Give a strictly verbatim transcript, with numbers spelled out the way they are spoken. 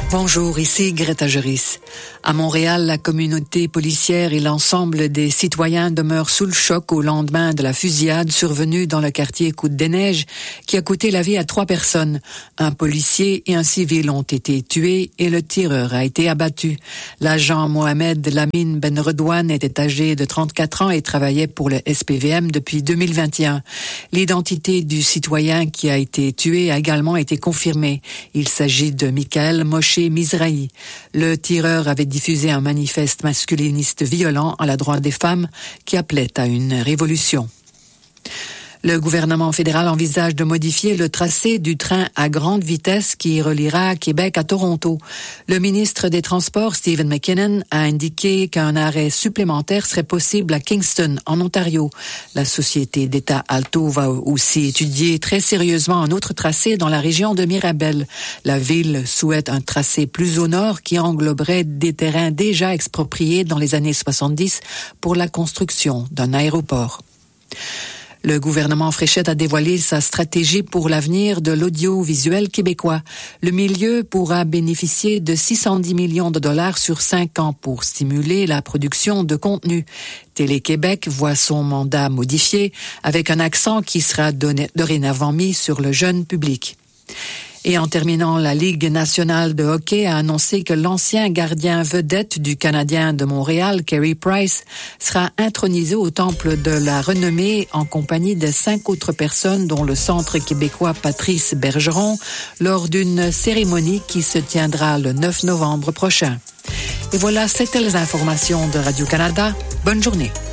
Bonjour, ici Greta Joris. À Montréal, la communauté policière et l'ensemble des citoyens demeurent sous le choc au lendemain de la fusillade survenue dans le quartier Côte-des-Neiges qui a coûté la vie à trois personnes. Un policier et un civil ont été tués et le tireur a été abattu. L'agent Mohamed Lamine Ben Redouane était âgé de trente-quatre ans et travaillait pour le S P V M depuis deux mille vingt et un. L'identité du citoyen qui a été tué a également été confirmée. Il s'agit de Michael Moshe Mizrahi. Le tireur avait diffusé un manifeste masculiniste violent à la droite des femmes qui appelait à une révolution. Le gouvernement fédéral envisage de modifier le tracé du train à grande vitesse qui reliera Québec à Toronto. Le ministre des Transports, Stephen McKinnon, a indiqué qu'un arrêt supplémentaire serait possible à Kingston, en Ontario. La société d'État Alto va aussi étudier très sérieusement un autre tracé dans la région de Mirabel. La ville souhaite un tracé plus au nord qui engloberait des terrains déjà expropriés dans les années soixante-dix pour la construction d'un aéroport. Le gouvernement Fréchette a dévoilé sa stratégie pour l'avenir de l'audiovisuel québécois. Le milieu pourra bénéficier de six cent dix millions de dollars sur cinq ans pour stimuler la production de contenu. Télé-Québec voit son mandat modifié avec un accent qui sera donné, dorénavant mis sur le jeune public. Et en terminant, la Ligue nationale de hockey a annoncé que l'ancien gardien vedette du Canadien de Montréal, Carey Price, sera intronisé au temple de la renommée en compagnie de cinq autres personnes, dont le Centre québécois Patrice Bergeron, lors d'une cérémonie qui se tiendra le neuf novembre prochain. Et voilà, c'était les informations de Radio-Canada. Bonne journée.